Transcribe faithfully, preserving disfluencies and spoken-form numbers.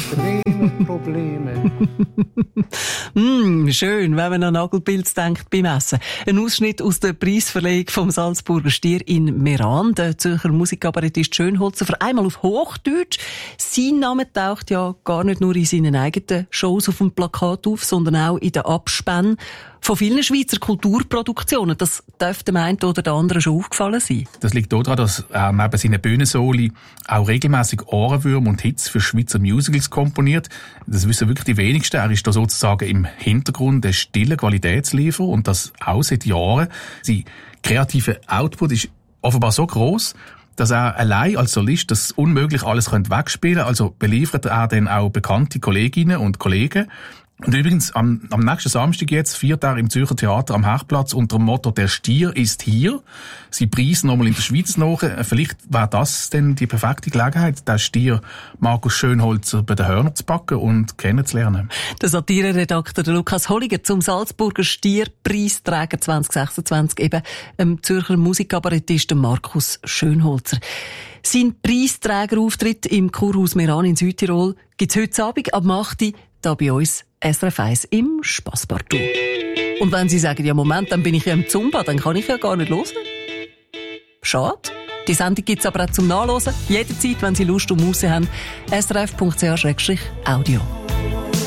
extreme Probleme. mm, schön, wenn man an Nagelpilz denkt beim Essen. Ein Ausschnitt aus der Preisverleihung vom Salzburger Stier in Meran. Der Zürcher Musikkabarettist Schönholzer, für einmal auf Hochdeutsch. Sein Name taucht ja gar nicht nur in seinen eigenen Shows auf dem Plakat auf, sondern auch in den Abspänen von vielen Schweizer Kulturproduktionen. Das dürfte dem einen oder der anderen schon aufgefallen sein. Das liegt daran, dass er neben seinen Bühnensoli auch regelmäßig Ohrenwürmer und Hits für Schweizer Musicals komponiert. Das wissen wirklich die wenigsten. Er ist da sozusagen im Hintergrund der stille Qualitätsliefer und das auch seit Jahren. Sein kreativer Output ist offenbar so gross, dass er allein als Solist das unmöglich alles wegspielen könnte. Also beliefert er dann auch bekannte Kolleginnen und Kollegen. Und übrigens, am, am nächsten Samstag jetzt feiert er im Zürcher Theater am Hechplatz unter dem Motto «Der Stier ist hier». Sie preisen nochmal in der Schweiz nach. Vielleicht wäre das denn die perfekte Gelegenheit, den Stier Markus Schönholzer bei den Hörnern zu packen und kennenzulernen. Der Satire-Redakteur Lukas Holliger zum Salzburger Stier-Preisträger zwanzig sechsundzwanzig, eben dem Zürcher Musikkabarettisten Markus Schönholzer. Sein Preisträgerauftritt im Kurhaus Meran in Südtirol gibt's heute Abend ab acht Uhr da bei uns S R F eins im Spasspartout. Und wenn Sie sagen, ja Moment, dann bin ich ja im Zumba, dann kann ich ja gar nicht hören. Schade. Die Sendung gibt's aber auch zum Nachhören. Jederzeit, wenn Sie Lust und Muße haben. S R F Punkt C H Audio.